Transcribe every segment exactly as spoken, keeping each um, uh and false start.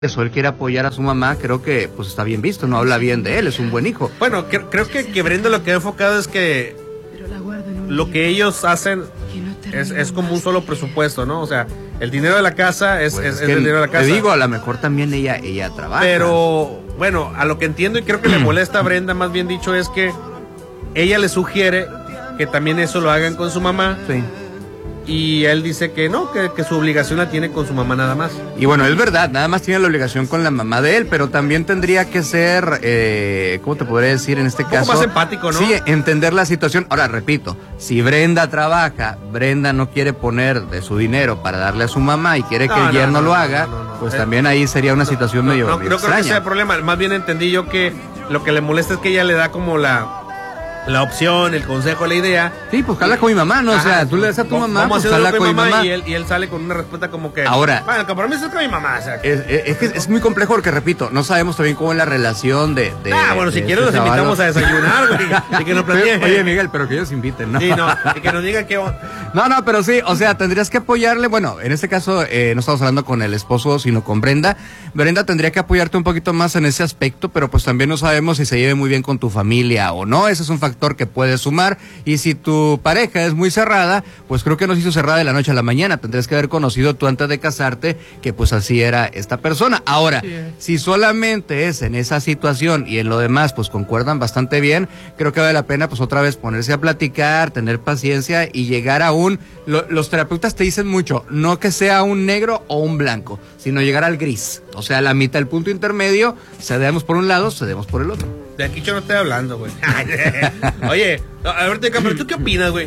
eso, él quiere apoyar a su mamá, creo que pues está bien visto, no habla bien de él, es un buen hijo. Bueno, que, creo que, que Brenda lo que ha enfocado es que lo que ellos hacen es, es como un solo presupuesto, ¿no? O sea, el dinero de la casa es, Pues es, es es que el dinero de la casa. Te digo, a lo mejor también ella, ella trabaja. Pero, bueno, a lo que entiendo y creo que le molesta a Brenda, más bien dicho, es que ella le sugiere que también eso lo hagan con su mamá. Sí. Y él dice que no, que, que su obligación la tiene con su mamá nada más. Y bueno, es verdad, nada más tiene la obligación con la mamá de él, pero también tendría que ser, eh, ¿cómo te podría decir en este Un poco caso? más empático, ¿no? Sí, entender la situación. Ahora, repito, si Brenda trabaja, Brenda no quiere poner de su dinero para darle a su mamá y quiere No, que el no, yerno no, lo no, haga, no, no, no. pues Eh, también ahí sería una situación No, medio, no, medio no creo que extraña. sea el problema. Más bien entendí yo que lo que le molesta es que ella le da como la, la opción, el consejo, la idea. Sí, pues jala con mi mamá, ¿no? O sea, Ajá, tú le das a tu mamá, vamos pues a hacerlo jala con mi mamá. Y él, y él sale con una respuesta como que... Ahora- Bueno, el compromiso es con mi mamá, o sea... Es, es, es que es muy complejo porque, repito, no sabemos también cómo es la relación de... de ah, bueno, de si quieres este los invitamos chaval. a desayunar, güey, y que nos plateen. Oye, Miguel, pero que ellos inviten, ¿no? Sí, no, y que nos digan qué... No, no, pero sí, o sea, tendrías que apoyarle, bueno, en este caso eh, no estamos hablando con el esposo, sino con Brenda. Brenda tendría que apoyarte un poquito más en ese aspecto, pero pues también no sabemos si se lleve muy bien con tu familia o no, ese es un factor que puede sumar, y si tu pareja es muy cerrada, pues creo que no se hizo cerrada de la noche a la mañana, tendrías que haber conocido tú antes de casarte que pues así era esta persona. Ahora, Sí. si solamente es en esa situación y en lo demás pues concuerdan bastante bien, creo que vale la pena pues otra vez ponerse a platicar, tener paciencia y llegar a un, lo- los terapeutas te dicen mucho, no que sea un negro o un blanco, sino llegar al gris, o sea, la mitad, el punto intermedio, cedemos por un lado, cedemos por el otro. De aquí yo no estoy hablando, güey. Oye, a ver, pero ¿tú qué opinas, güey?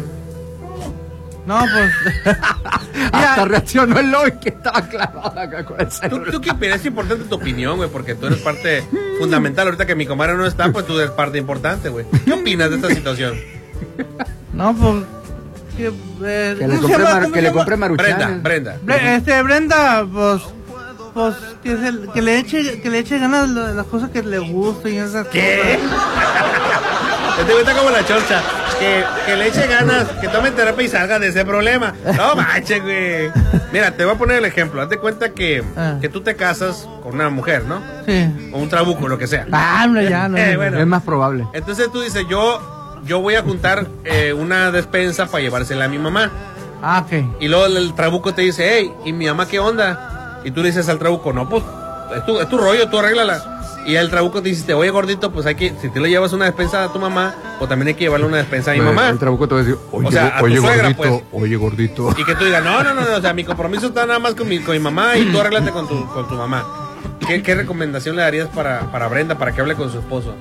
No, pues. Hasta reaccionó el hoy que estaba clavado acá con el ¿Tú, celular. ¿Tú qué opinas? Es importante tu opinión, güey, porque tú eres parte fundamental. Ahorita que mi comadre no está, pues tú eres parte importante, güey. ¿Qué opinas de esta situación? No, pues. Que, eh, Que le ¿cómo se compré, llama? mar- ¿Cómo que se le llama? compré maruchanes. Brenda, Brenda. Bre- este, Brenda, pues. Pues que, se, que le eche que le eche ganas lo de las cosas que le gustan y esas ¿Qué? cosas. Este güey está como la chorcha. Que, que le eche ganas, que tome terapia y salga de ese problema. No manches, güey. Mira, te voy a poner el ejemplo. Hazte cuenta que, Ah. que tú te casas con una mujer, ¿no? Sí. O un trabuco, lo que sea. Ah, hombre, ya, no. Eh, no. bueno. Es más probable. Entonces tú dices, yo, yo voy a juntar eh, una despensa para llevársela a mi mamá. Ah, ok. Y luego el, el trabuco te dice, hey, ¿y mi mamá qué onda? Y tú le dices al trabuco, no, pues, es tu, es tu rollo, tú arréglala. Y el trabuco te dice, oye, gordito, pues hay que, si tú le llevas una despensa a tu mamá, pues también hay que llevarle una despensa a mi mamá. El trabuco te va a decir, oye, O sea, a tu oye suegra, gordito, pues. oye gordito. Y que tú digas, no, no, no, no, o sea, mi compromiso está nada más con mi, con mi mamá y tú arréglate con tu, con tu mamá. ¿Qué, qué recomendación le darías para, para Brenda, para que hable con su esposo?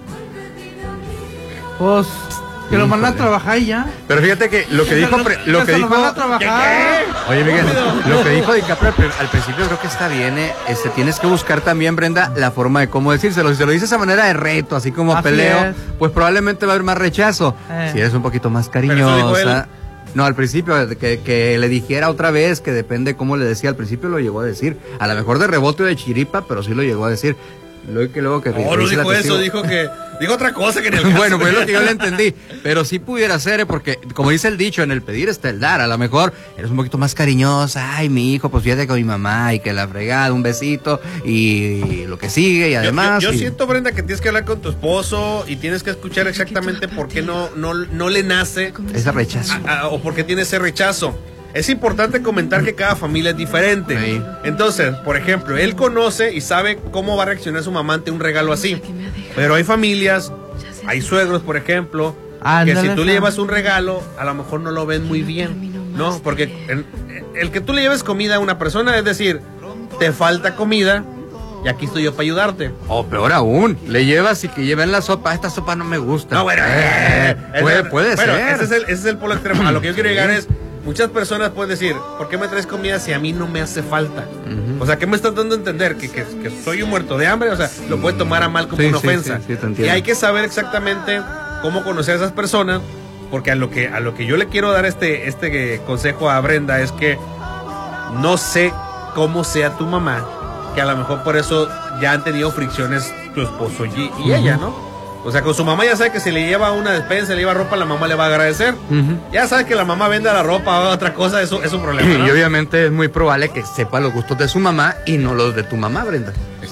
Pues. Que lo mandan a Híjole. trabajar y ya. Pero fíjate que lo que dijo, pre- lo que se dijo, van a trabajar. oye Miguel, lo que dijo DiCaprio al, pri- al principio creo que está bien, eh. este, tienes que buscar también, Brenda, la forma de cómo decírselo. Si se lo dices a manera de reto, así como Así peleo, es. pues probablemente va a haber más rechazo. Eh. Si eres un poquito más eso dijo cariñosa. No, al principio, que, que le dijera otra vez, que depende cómo le decía, al principio lo llegó a decir. A lo mejor de rebote o de chiripa, pero sí lo llegó a decir. Luego que luego que No, no revise la dijo eso, testigo. dijo que, dijo otra cosa que en el caso. Bueno, pues es lo que yo le entendí. Pero sí pudiera ser, ¿eh? Porque como dice el dicho, en el pedir está el dar. A lo mejor eres un poquito más cariñosa. Ay, mi hijo, pues fíjate con mi mamá y que la fregada, un besito y lo que sigue y Yo- además. Yo, yo y- siento, Brenda, que tienes que hablar con tu esposo y tienes que escuchar exactamente por qué no, no, no le nace Ese rechazo. a- a- o por qué tiene ese rechazo. Es importante comentar que cada familia es diferente. Sí. Entonces, por ejemplo, él conoce y sabe cómo va a reaccionar su mamá ante un regalo así. Pero hay familias, hay suegros, por ejemplo, que Ándale, si tú le sí. llevas un regalo, a lo mejor no lo ven muy bien, ¿no? Porque el, el que tú le lleves comida a una persona es decir, te falta comida y aquí estoy yo para ayudarte. O peor aún, le llevas y que lleven la sopa. Esta sopa no me gusta. No, bueno, Eh, eh, puede, ese- puede bueno, ser. Ese es, el, ese es el polo extremo. A lo que yo quiero llegar es, muchas personas pueden decir, ¿por qué me traes comida si a mí no me hace falta? Ujú. O sea, ¿qué me estás dando a entender? ¿Que, que, que soy un muerto de hambre? O sea, lo puede tomar a mal como Sí, una sí, ofensa. sí, sí, te y entiendo. hay que saber exactamente cómo conocer a esas personas, porque a lo que, a lo que yo le quiero dar este, este eh, consejo a Brenda es que no sé cómo sea tu mamá, que a lo mejor por eso ya han tenido fricciones tu esposo y, y ella, ¿no? O sea, con su mamá ya sabe que si le lleva una despensa, le lleva ropa, la mamá le va a agradecer. Ujú. Ya sabe que la mamá vende la ropa o otra cosa, eso es un problema, ¿no? Y obviamente es muy probable que sepa los gustos de su mamá y no los de tu mamá, Brenda.